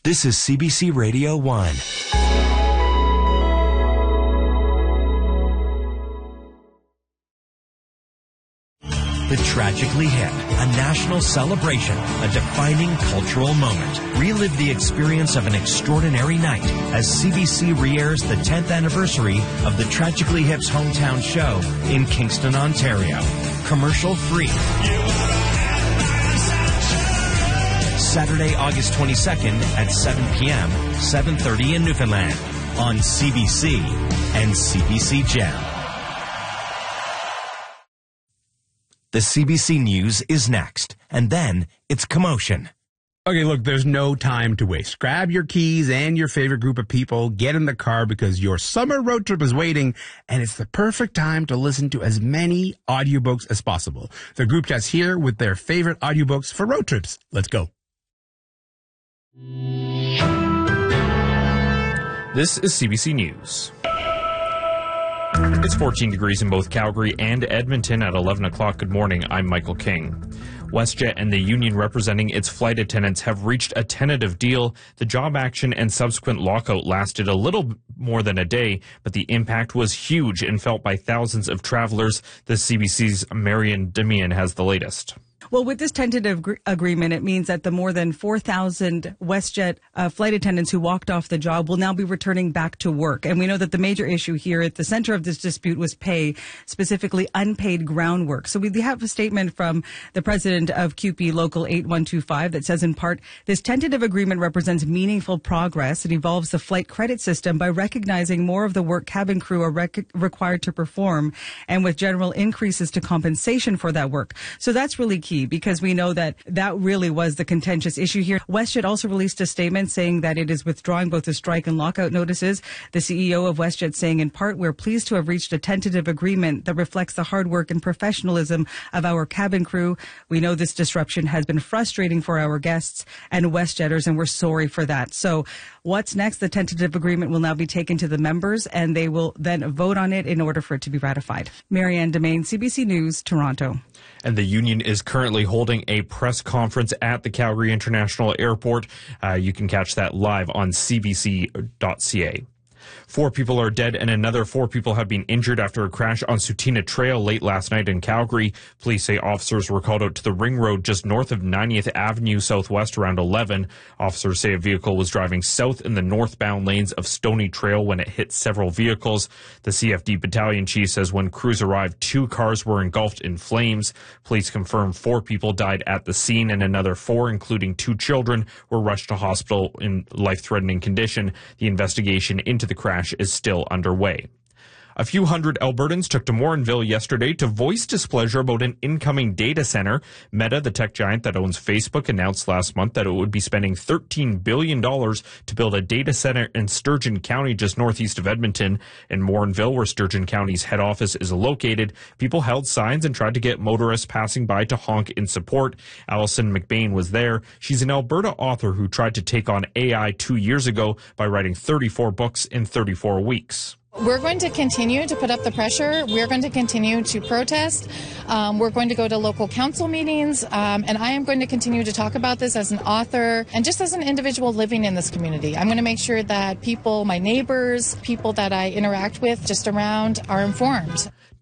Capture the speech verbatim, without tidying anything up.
This is C B C Radio one. The Tragically Hip, a national celebration, a defining cultural moment. Relive the experience of an extraordinary night as C B C re-airs the tenth anniversary of the Tragically Hip's hometown show in Kingston, Ontario. Commercial free. Saturday, August twenty-second at seven p.m., seven thirty in Newfoundland on C B C and C B C Gem. The C B C News is next, and then it's Commotion. Okay, look, there's no time to waste. Grab your keys and your favorite group of people, get in the car because your summer road trip is waiting, and it's the perfect time to listen to as many audiobooks as possible. The group chat's here with their favorite audiobooks for road trips. Let's go. This is C B C News. It's fourteen degrees in both Calgary and Edmonton at eleven o'clock. Good morning, I'm Michael King. WestJet and the union representing its flight attendants have reached a tentative deal. The job action and subsequent lockout lasted a little more than a day, but the impact was huge and felt by thousands of travelers. The C B C's Marian Demian has the latest. Well, with this tentative gr- agreement, it means that the more than four thousand WestJet uh, flight attendants who walked off the job will now be returning back to work. And we know that the major issue here at the center of this dispute was pay, specifically unpaid ground work. So we have a statement from the president of C U P E Local eight one two five that says, in part, this tentative agreement represents meaningful progress. It evolves the flight credit system by recognizing more of the work cabin crew are rec- required to perform, and with general increases to compensation for that work. So that's really key, because we know that that really was the contentious issue here. WestJet also released a statement saying that it is withdrawing both the strike and lockout notices. The C E O of WestJet saying, in part, we're pleased to have reached a tentative agreement that reflects the hard work and professionalism of our cabin crew. We know this disruption has been frustrating for our guests and WestJetters, and we're sorry for that. So what's next? The tentative agreement will now be taken to the members, and they will then vote on it in order for it to be ratified. Marianne Demain, C B C News, Toronto. And the union is currently holding a press conference at the Calgary International Airport. Uh, you can catch that live on c b c dot c a. Four people are dead and another four people have been injured after a crash on Sutina Trail late last night in Calgary. Police say officers were called out to the ring road just north of ninetieth Avenue Southwest around eleven. Officers say a vehicle was driving south in the northbound lanes of Stony Trail when it hit several vehicles. The C F D battalion chief says when crews arrived, two cars were engulfed in flames. Police confirmed four people died at the scene and another four, including two children, were rushed to hospital in life-threatening condition. The investigation into the crash is still underway. A few hundred Albertans took to Morinville yesterday to voice displeasure about an incoming data center. Meta, the tech giant that owns Facebook, announced last month that it would be spending thirteen billion dollars to build a data center in Sturgeon County, just northeast of Edmonton. In Morinville, where Sturgeon County's head office is located, people held signs and tried to get motorists passing by to honk in support. Alison McBain was there. She's an Alberta author who tried to take on A I two years ago by writing thirty-four books in thirty-four weeks. We're going to continue to put up the pressure. We're going to continue to protest. Um, we're going to go to local council meetings. Um, and I am going to continue to talk about this as an author and just as an individual living in this community. I'm going to make sure that people, my neighbors, people that I interact with just around are informed.